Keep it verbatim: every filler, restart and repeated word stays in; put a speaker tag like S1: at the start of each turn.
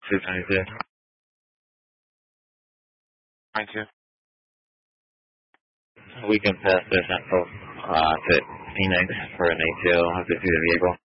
S1: two twenty-two.
S2: twenty-two.
S1: We can pass the central uh, to Phoenix for an A T O. Have to see the vehicle.